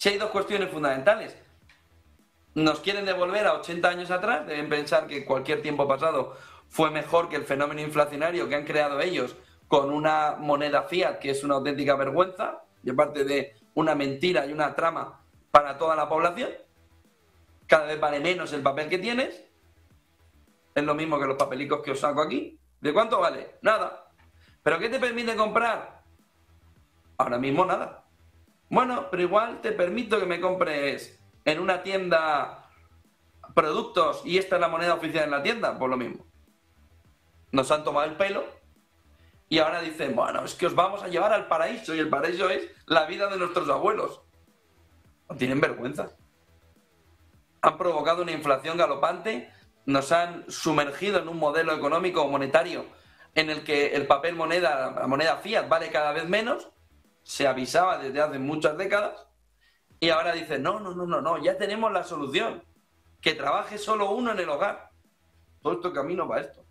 Si hay dos cuestiones fundamentales. Nos quieren devolver a 80 años atrás, deben pensar que cualquier tiempo pasado fue mejor que el fenómeno inflacionario que han creado ellos con una moneda fiat que es una auténtica vergüenza, y aparte de una mentira y una trama para toda la población. Cada vez vale menos el papel que tienes. Es lo mismo que los papelicos que os saco aquí. ¿De cuánto vale? Nada. ¿Pero qué te permite comprar? Ahora mismo nada. Bueno, pero igual te permito que me compres en una tienda productos y esta es la moneda oficial en la tienda. Pues lo mismo. Nos han tomado el pelo y ahora dicen, bueno, es que os vamos a llevar al paraíso y el paraíso es la vida de nuestros abuelos. No tienen vergüenza. Han provocado una inflación galopante, nos han sumergido en un modelo económico o monetario en el que el papel moneda, la moneda fiat, vale cada vez menos. Se avisaba desde hace muchas décadas y ahora dicen, no, ya tenemos la solución. Que trabaje solo uno en el hogar. Todo esto camino para esto.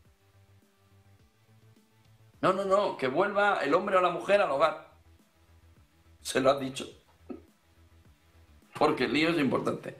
No, que vuelva el hombre o la mujer al hogar. Se lo has dicho. Porque el lío es importante.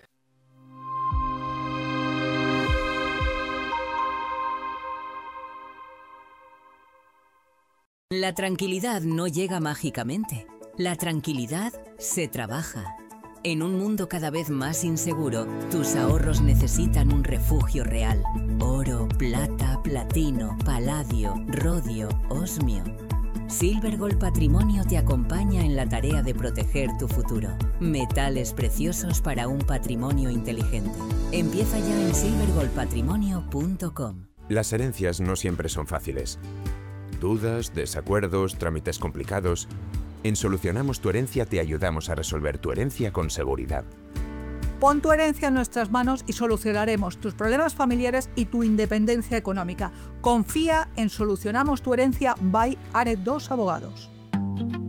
La tranquilidad no llega mágicamente. La tranquilidad se trabaja. En un mundo cada vez más inseguro, tus ahorros necesitan un refugio real. Oro, plata, platino, paladio, rodio, osmio. Silvergold Patrimonio te acompaña en la tarea de proteger tu futuro. Metales preciosos para un patrimonio inteligente. Empieza ya en silvergoldpatrimonio.com. Las herencias no siempre son fáciles. Dudas, desacuerdos, trámites complicados. En Solucionamos tu Herencia te ayudamos a resolver tu herencia con seguridad. Pon tu herencia en nuestras manos y solucionaremos tus problemas familiares y tu independencia económica. Confía en Solucionamos tu Herencia by Are2 Abogados.